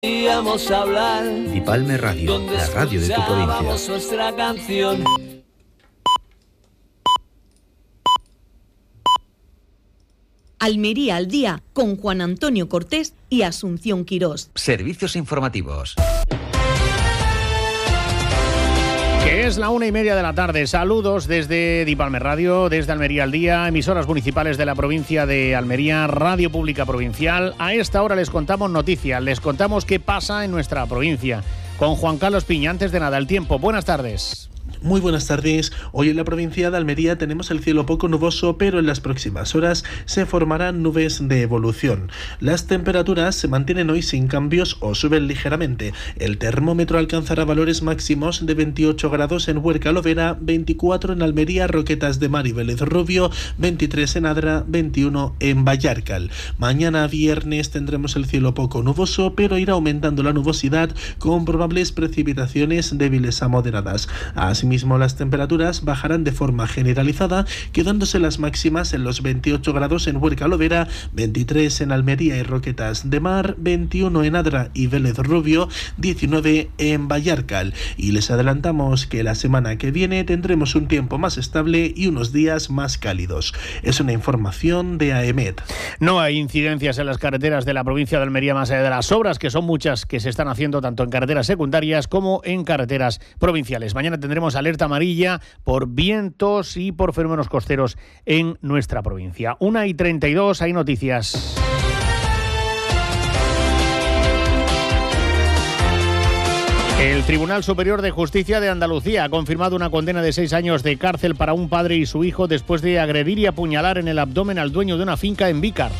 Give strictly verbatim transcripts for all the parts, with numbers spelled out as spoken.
Íbamos a hablar. Dipalme Radio, la radio de tu provincia. Nuestra canción. Almería al día con Juan Antonio Cortés y Asunción Quirós. Servicios informativos. Que es la una y media de la tarde. Saludos desde Dipalme Radio, desde Almería al día, emisoras municipales de la provincia de Almería, Radio Pública Provincial. A esta hora les contamos noticias, les contamos qué pasa en nuestra provincia. Con Juan Carlos Piña, antes de nada, el tiempo. Buenas tardes. Muy buenas tardes. Hoy en la provincia de Almería tenemos el cielo poco nuboso, pero en las próximas horas se formarán nubes de evolución. Las temperaturas se mantienen hoy sin cambios o suben ligeramente. El termómetro alcanzará valores máximos de veintiocho grados en Huerca Lovera, veinticuatro en Almería, Roquetas de Mar y Vélez Rubio, veintitrés en Adra, veintiuno en Vallarcal. Mañana viernes tendremos el cielo poco nuboso, pero irá aumentando la nubosidad con probables precipitaciones débiles a moderadas. Así Asimismo, las temperaturas bajarán de forma generalizada, quedándose las máximas en los veintiocho grados en Huerca Lovera, veintitrés en Almería y Roquetas de Mar, veintiuno en Adra y Vélez Rubio, diecinueve en Vallarcal. Y les adelantamos que la semana que viene tendremos un tiempo más estable y unos días más cálidos. Es una información de AEMET. No hay incidencias en las carreteras de la provincia de Almería más allá de las obras, que son muchas, que se están haciendo tanto en carreteras secundarias como en carreteras provinciales. Mañana tendremos alerta amarilla por vientos y por fenómenos costeros en nuestra provincia. una y treinta y dos, hay noticias. El Tribunal Superior de Justicia de Andalucía ha confirmado una condena de seis años de cárcel para un padre y su hijo después de agredir y apuñalar en el abdomen al dueño de una finca en Vícar.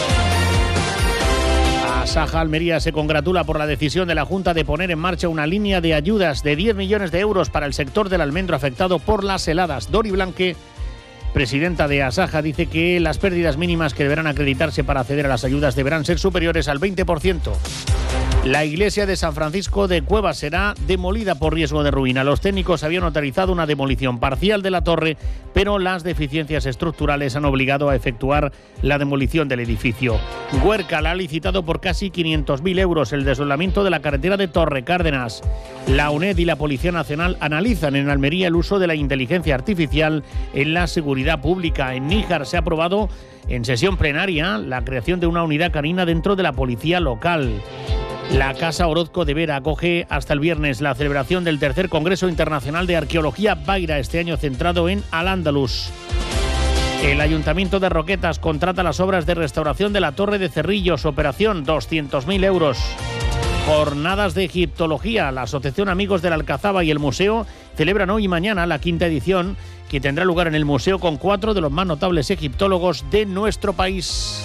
Asaja Almería se congratula por la decisión de la Junta de poner en marcha una línea de ayudas de diez millones de euros para el sector del almendro afectado por las heladas. Dori Blanque, presidenta de Asaja, dice que las pérdidas mínimas que deberán acreditarse para acceder a las ayudas deberán ser superiores al veinte por ciento. La iglesia de San Francisco de Cuevas será demolida por riesgo de ruina. Los técnicos habían autorizado una demolición parcial de la torre, pero las deficiencias estructurales han obligado a efectuar la demolición del edificio. Huerca la ha licitado por casi quinientos mil euros el desolamiento de la carretera de Torre Cárdenas. La UNED y la Policía Nacional analizan en Almería el uso de la inteligencia artificial en la seguridad pública. En Níjar se ha aprobado en sesión plenaria la creación de una unidad canina dentro de la policía local. La Casa Orozco de Vera acoge hasta el viernes la celebración del tercer Congreso Internacional de Arqueología Baira, este año centrado en Al-Ándalus. El Ayuntamiento de Roquetas contrata las obras de restauración de la Torre de Cerrillos, operación doscientos mil euros. Jornadas de Egiptología. La Asociación Amigos de la Alcazaba y el Museo celebran hoy y mañana la quinta edición, que tendrá lugar en el museo con cuatro de los más notables egiptólogos de nuestro país.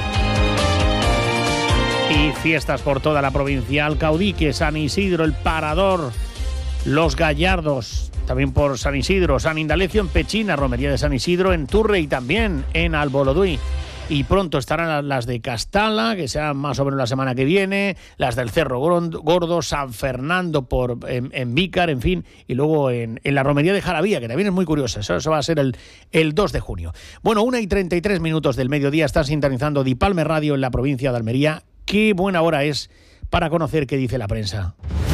Y fiestas por toda la provincia. Alcaudique, San Isidro, El Parador, Los Gallardos, también por San Isidro, San Indalecio en Pechina, Romería de San Isidro en Turre y también en Alboloduy. Y pronto estarán las de Castala, que serán más o menos la semana que viene, las del Cerro Gordo, San Fernando por, en, en Vícar, en fin, y luego en, en la Romería de Jaravía, que también es muy curiosa. Eso, eso va a ser el, el dos de junio. Bueno, una y treinta y tres minutos del mediodía, están sintonizando Dipalme Radio en la provincia de Almería. Qué buena hora es para conocer qué dice la prensa.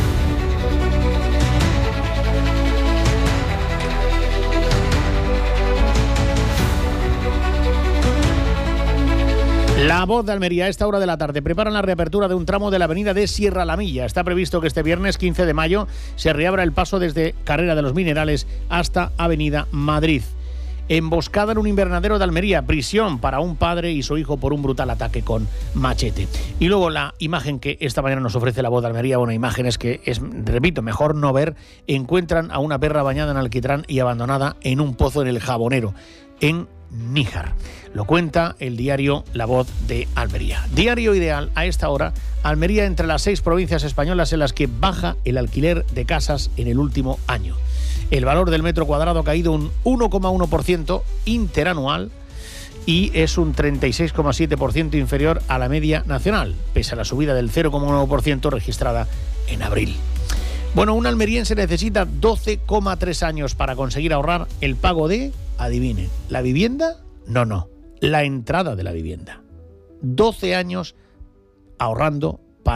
La Voz de Almería, a esta hora de la tarde, preparan la reapertura de un tramo de la avenida de Sierra La Milla. Está previsto que este viernes quince de mayo se reabra el paso desde Carrera de los Minerales hasta Avenida Madrid. Emboscada en un invernadero de Almería, prisión para un padre y su hijo por un brutal ataque con machete. Y luego la imagen que esta mañana nos ofrece La Voz de Almería, bueno, imágenes que es, repito, mejor no ver. Encuentran a una perra bañada en alquitrán y abandonada en un pozo en el Jabonero, en Níjar. Lo cuenta el diario La Voz de Almería. Diario ideal a esta hora, Almería entre las seis provincias españolas en las que baja el alquiler de casas en el último año. El valor del metro cuadrado ha caído un uno coma uno por ciento interanual y es un treinta y seis coma siete por ciento inferior a la media nacional, pese a la subida del cero coma uno por ciento registrada en abril. Bueno, un almeriense necesita doce coma tres años para conseguir ahorrar el pago de, adivinen, ¿la vivienda? No, no, la entrada de la vivienda. doce años ahorrando para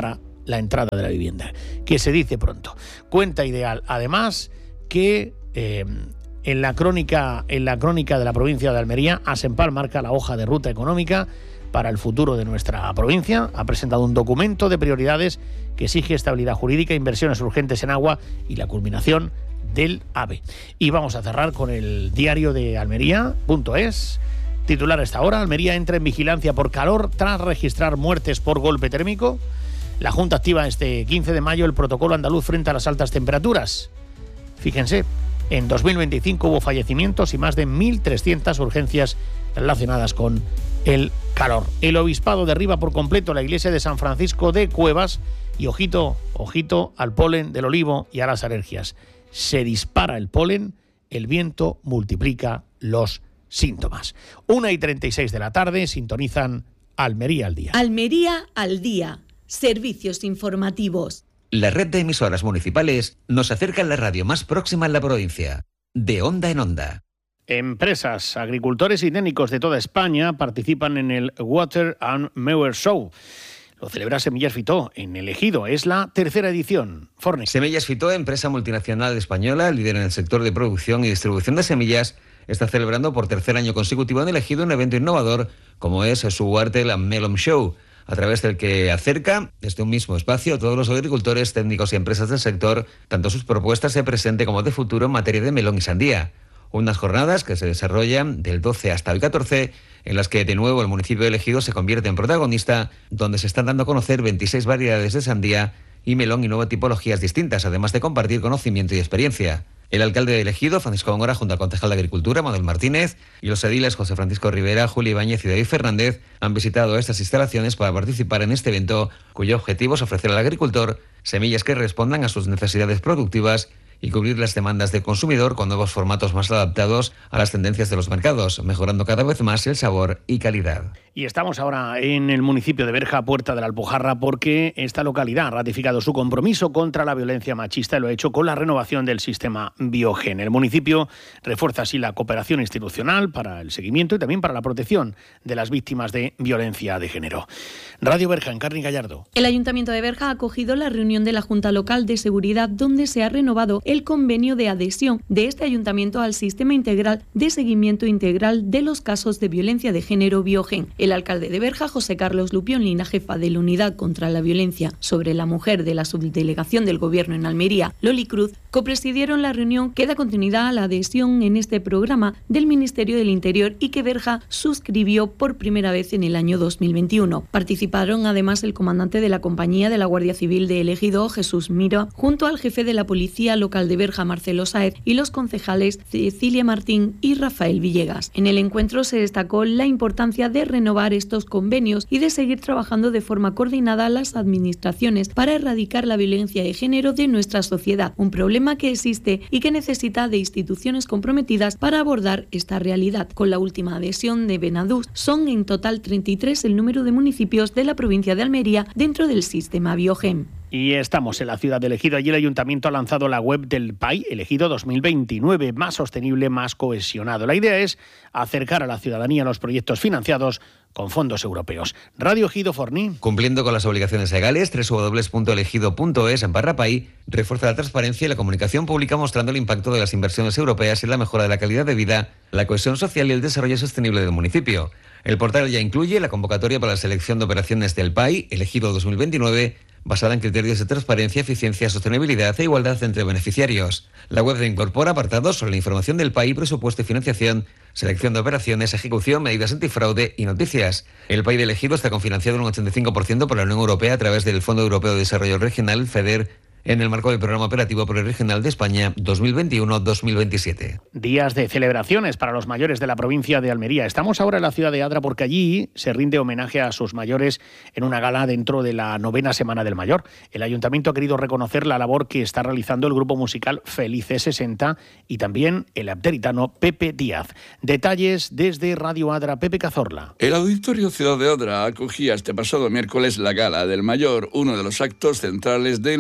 la entrada de la vivienda, que se dice pronto. Cuenta Ideal, además, que eh, en la crónica en la crónica de la provincia de Almería, Asenpal marca la hoja de ruta económica para el futuro de nuestra provincia. Ha presentado un documento de prioridades que exige estabilidad jurídica, inversiones urgentes en agua y la culminación del AVE. Y vamos a cerrar con el diario de Almería punto es. Titular a esta hora: Almería entra en vigilancia por calor tras registrar muertes por golpe térmico. La Junta activa este quince de mayo el protocolo andaluz frente a las altas temperaturas. Fíjense, en dos mil veinticinco hubo fallecimientos y más de mil trescientas urgencias relacionadas con el calor. El obispado derriba por completo la iglesia de San Francisco de Cuevas y ojito, ojito al polen del olivo y a las alergias. Se dispara el polen, el viento multiplica los síntomas. Una y treinta y seis de la tarde, sintonizan Almería al día. Almería al día. Servicios informativos. La red de emisoras municipales nos acerca a la radio más próxima en la provincia. De onda en onda. Empresas, agricultores y técnicos de toda España participan en el Water and Mower Show. Lo celebra Semillas Fitó en El Ejido. Es la tercera edición. Forne. Semillas Fitó, empresa multinacional española, líder en el sector de producción y distribución de semillas, está celebrando por tercer año consecutivo en El Ejido un evento innovador como es su Water and Melon Show, a través del que acerca desde un mismo espacio a todos los agricultores, técnicos y empresas del sector, tanto sus propuestas de presente como de futuro en materia de melón y sandía. Unas jornadas que se desarrollan del doce hasta el catorce, en las que de nuevo el municipio de El Ejido se convierte en protagonista, donde se están dando a conocer veintiséis variedades de sandía y melón y nueve tipologías distintas, además de compartir conocimiento y experiencia. El alcalde de El Ejido, Francisco Góngora, junto al concejal de Agricultura, Manuel Martínez, y los ediles José Francisco Rivera, Julio Ibáñez y David Fernández, han visitado estas instalaciones para participar en este evento, cuyo objetivo es ofrecer al agricultor semillas que respondan a sus necesidades productivas y cubrir las demandas del consumidor con nuevos formatos más adaptados a las tendencias de los mercados, mejorando cada vez más el sabor y calidad. Y estamos ahora en el municipio de Berja, Puerta de la Alpujarra, porque esta localidad ha ratificado su compromiso contra la violencia machista y lo ha hecho con la renovación del sistema Biogen. El municipio refuerza así la cooperación institucional para el seguimiento y también para la protección de las víctimas de violencia de género. Radio Berja, Encarni Gallardo. El Ayuntamiento de Berja ha acogido la reunión de la Junta Local de Seguridad, donde se ha renovado el convenio de adhesión de este ayuntamiento al Sistema Integral de Seguimiento Integral de los Casos de Violencia de Género Biogen. El alcalde de Berja, José Carlos Lupión, y la jefa de la Unidad contra la Violencia sobre la Mujer de la Subdelegación del Gobierno en Almería, Loli Cruz, copresidieron la reunión que da continuidad a la adhesión en este programa del Ministerio del Interior y que Berja suscribió por primera vez en el año dos mil veintiuno. Participaron además el comandante de la Compañía de la Guardia Civil de El Ejido, Jesús Mira, junto al jefe de la Policía Local de Berja, Marcelo Sáez, y los concejales Cecilia Martín y Rafael Villegas. En el encuentro se destacó la importancia de renovar estos convenios y de seguir trabajando de forma coordinada las administraciones para erradicar la violencia de género de nuestra sociedad, un problema que existe y que necesita de instituciones comprometidas para abordar esta realidad. Con la última adhesión de Benadús, son en total treinta y tres el número de municipios de la provincia de Almería dentro del sistema Biogen. Y estamos en la ciudad de El Ejido. Allí el Ayuntamiento ha lanzado la web del P A I, El Ejido dos mil veintinueve, más sostenible, más cohesionado. La idea es acercar a la ciudadanía los proyectos financiados con fondos europeos. Radio Ejido Forní. Cumpliendo con las obligaciones legales, doble u doble u doble u punto elegido punto es en barra P A I refuerza la transparencia y la comunicación pública mostrando el impacto de las inversiones europeas en la mejora de la calidad de vida, la cohesión social y el desarrollo sostenible del municipio. El portal ya incluye la convocatoria para la selección de operaciones del P A I, El Ejido dos mil veintinueve, basada en criterios de transparencia, eficiencia, sostenibilidad e igualdad entre beneficiarios. La web incorpora apartados sobre la información del P A I, presupuesto y financiación, selección de operaciones, ejecución, medidas antifraude y noticias. El P A I de El Ejido está cofinanciado en un ochenta y cinco por ciento por la Unión Europea a través del Fondo Europeo de Desarrollo Regional, FEDER, en el marco del Programa Operativo Pluriregional de España dos mil veintiuno a dos mil veintisiete. Días de celebraciones para los mayores de la provincia de Almería. Estamos ahora en la ciudad de Adra porque allí se rinde homenaje a sus mayores en una gala dentro de la novena Semana del Mayor. El Ayuntamiento ha querido reconocer la labor que está realizando el grupo musical Felice sesenta y también el abderitano Pepe Díaz. Detalles desde Radio Adra, Pepe Cazorla. El Auditorio Ciudad de Adra acogía este pasado miércoles la gala del Mayor, uno de los actos centrales de la novena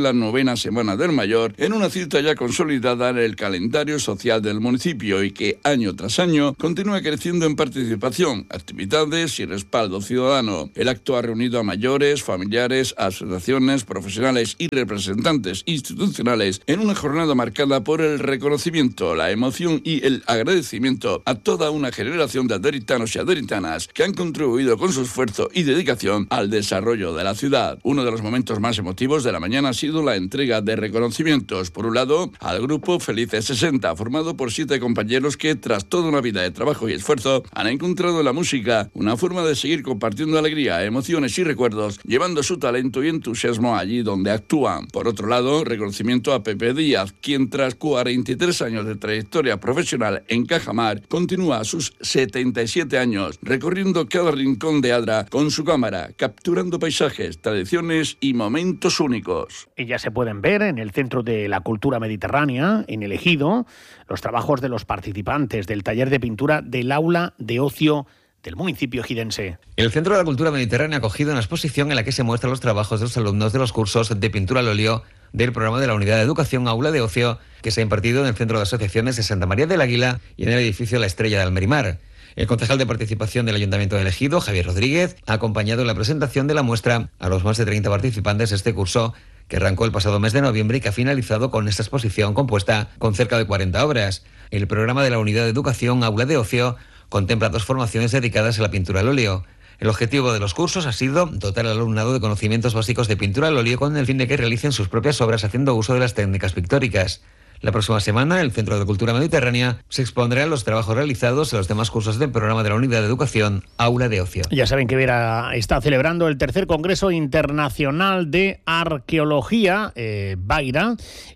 novena Semana del Mayor, en una cita ya consolidada en el calendario social del municipio y que año tras año continúa creciendo en participación, actividades y respaldo ciudadano. El acto ha reunido a mayores, familiares, asociaciones, profesionales y representantes institucionales en una jornada marcada por el reconocimiento, la emoción y el agradecimiento a toda una generación de aderitanos y aderitanas que han contribuido con su esfuerzo y dedicación al desarrollo de la ciudad. Uno de los momentos más emotivos de la mañana ha sido la entrega de reconocimientos. Por un lado, al grupo Felices sesenta, formado por siete compañeros que, tras toda una vida de trabajo y esfuerzo, han encontrado en la música una forma de seguir compartiendo alegría, emociones y recuerdos, llevando su talento y entusiasmo allí donde actúan. Por otro lado, reconocimiento a Pepe Díaz, quien tras cuarenta y tres años de trayectoria profesional en Cajamar, continúa a sus setenta y siete años, recorriendo cada rincón de Adra con su cámara, capturando paisajes, tradiciones y momentos únicos. Y ya se pueden ver en el Centro de la Cultura Mediterránea, en el Ejido, los trabajos de los participantes del taller de pintura del aula de ocio del municipio ejidense. El Centro de la Cultura Mediterránea ha acogido una exposición en la que se muestran los trabajos de los alumnos de los cursos de pintura al óleo del programa de la Unidad de Educación Aula de Ocio, que se ha impartido en el Centro de Asociaciones de Santa María del Águila y en el edificio La Estrella de Almerimar. El concejal de participación del Ayuntamiento de Ejido, Javier Rodríguez, ha acompañado en la presentación de la muestra a los más de treinta participantes de este curso, que arrancó el pasado mes de noviembre y que ha finalizado con esta exposición compuesta con cerca de cuarenta obras. El programa de la Unidad de Educación Aula de Ocio contempla dos formaciones dedicadas a la pintura al óleo. El objetivo de los cursos ha sido dotar al alumnado de conocimientos básicos de pintura al óleo con el fin de que realicen sus propias obras haciendo uso de las técnicas pictóricas. La próxima semana, el Centro de Cultura Mediterránea se expondrá los trabajos realizados en los demás cursos del programa de la Unidad de Educación Aula de Ocio. Ya saben que Vera está celebrando el tercer Congreso Internacional de Arqueología, eh, Baira,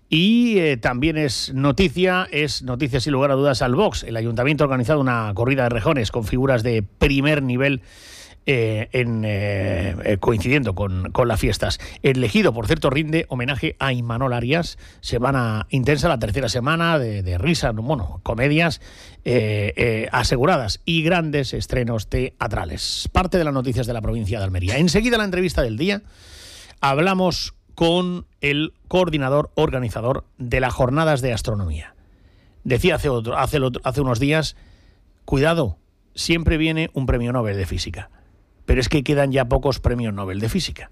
y eh, también es noticia, es noticia sin lugar a dudas al Vox. El Ayuntamiento ha organizado una corrida de rejones con figuras de primer nivel Eh, en, eh, eh, coincidiendo con, con las fiestas. El Ejido, por cierto, rinde homenaje a Imanol Arias. Semana intensa, la tercera semana de, de risa, bueno, comedias eh, eh, aseguradas y grandes estrenos teatrales. Parte de las noticias de la provincia de Almería. Enseguida la entrevista del día. Hablamos con el coordinador organizador de las jornadas de astronomía. Decía hace, otro, hace, hace unos días, cuidado, siempre viene un premio Nobel de Física. Pero es que quedan ya pocos premios Nobel de Física.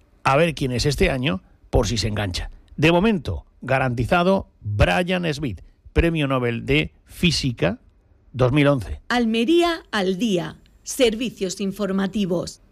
A ver quién es este año, por si se engancha. De momento, garantizado Brian Smith, Premio Nobel de Física dos mil once. Almería al día. Servicios informativos.